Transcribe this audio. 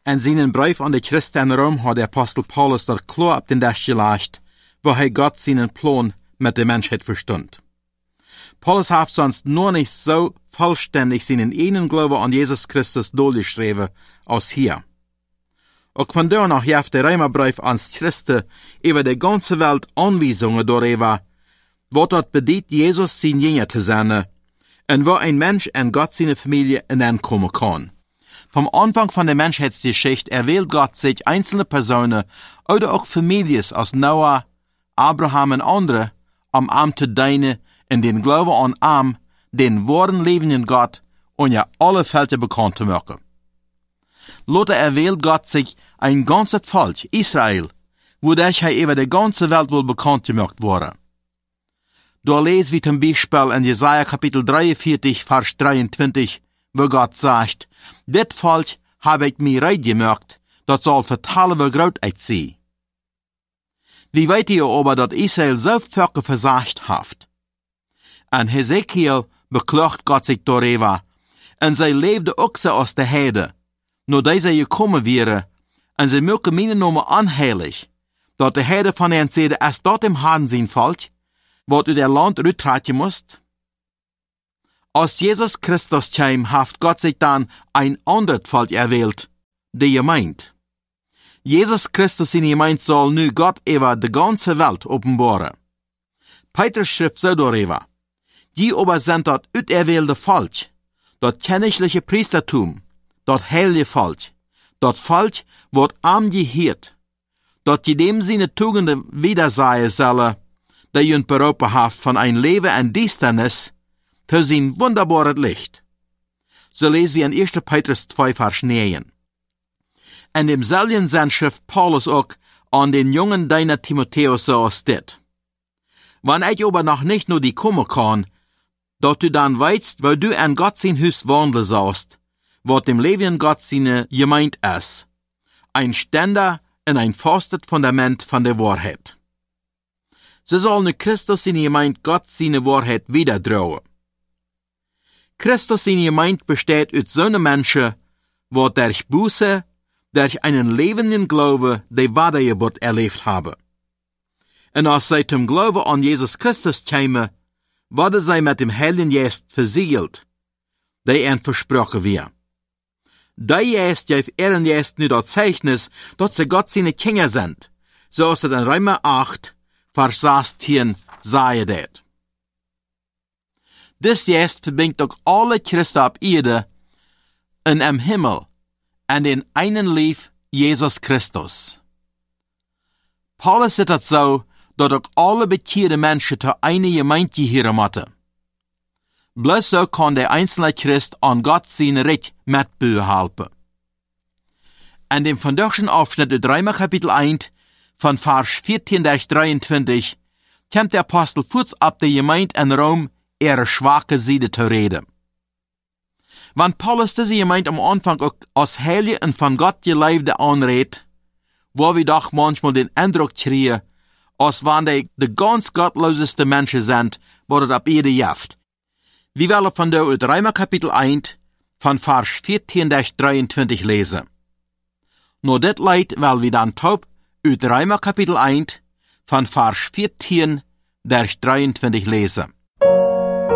En seinen Brief an die Christen in Rom hat der Apostel Paulus dort klar auf den Tisch gelegt, wo Gott seinen Plan mit der Menschheit verstund. Paulus hat sonst nur nicht so vollständig seinen einen Glaube an Jesus Christus durchgeschrieben als hier. Auch von da noch jaft der Römerbrief ans Christen über die ganze Welt Anweisungen darüber, wo dort bedient Jesus sein Jünger zu sein, und wo ein Mensch in Gott seine Familie hineinkommen kann. Vom Anfang von der Menschheitsgeschichte erwählt Gott sich einzelne Personen oder auch Familien aus Noah, Abraham und andere, am Arm zu dienen, in den Glauben an Arm, den wahren lebenden Gott und ja alle Felder bekannt zu machen. Lothar erwählt Gott sich ein ganzes Volk, Israel, wodurch über die ganze Welt wohl bekannt gemacht wurde. Da lesen wir zum Beispiel in Jesaja Kapitel 43, Vers 23, wo Gott sagt, dit Volk habe ich mir reid gemacht, dat soll vertalen wie groot ich sie. Wie weet ihr aber, dat Israel so Völker versagt haft? An Hesekiel beklagt Gott sich darüber, und sie leefde auch so aus der Heide, nur diese gekommen wäre, und sie mögen meine Nummer anheilig, dat de Heide von ihnen sehde, als dort im Haden sein Volk, wat u der Land rüttraten musst? Als Jesus Christus kam, haft Gott sich dann ein anderes Volk erwählt, die Gemeinde. Jesus Christus in Gemeinde soll nu Gott über die ganze Welt offenbaren. Petrus schrift so darüber, die aber sind das uterwählte Volk, das königliche Priestertum, das heilige Volk, das Volk, wat arm gehört, dat die dem seine Tugenden wiedersehen sollen, der ihn berufen hat von ein Leben in Düsternis zu sein wunderbares Licht. So lesen wir in 1. Petrus 2, Vers 9. In demselben Sinn schrift Paulus auch an den jungen Diener Timotheus so als dit. Wenn ich aber noch nicht nur die kommen kann, dass du dann weißt, wo du an Gott sein Haus wandeln sollst, wo dem Leben Gott seine Gemeinde ist, ein Ständer und ein festes Fundament von der Wahrheit. So soll nu Christus in Gemeinde Gott seine Wahrheit wiederdrohen. Christus in Gemeinde besteht aus so einer Menschen, wo durch Buße, durch einen lebenden Glaube die Wiedergeburt erlebt haben. Und als sie zum Glauben an Jesus Christus kämen, wurde sie mit dem Heiligen Geist versiegelt, der ihnen versprochen wird. Der Geist gibt ihren Geist nur das Zeichnis, dass sie Gott seine Kinder sind, so ist es in Römer 8, Vers 16 sei det. Dies Geist verbindet auch alle Christen auf Erde und im Himmel an den einen Lief Jesus Christus. Paulus sagt es so, dass auch alle bekehrte Menschen zu einer Gemeinde gehören müssen. Bloß so kann der einzelne Christ an Gott sein Recht mitbehalten. In dem vandaagschen Abschnitt uit Römer Kapitel 1 von Vers 14 durch 23 kommt der Apostel kurz ab der Gemeinde in Rom ihre schwache Seite zu reden. Wenn Paulus diese Gemeinde am Anfang auch als heilige und von Gott geleibte anredet, wo wir doch manchmal den Eindruck kriegen, als wenn die ganz gottloseste Menschen sind, wo das ab jeder jaft. Wir wollen von der uit Römer Kapitel 1 von Vers 14 durch 23 lesen. Nur das Leid, weil wir dann taub uit Römer Kapitel 1 von Vers 14 durch 23 lesen.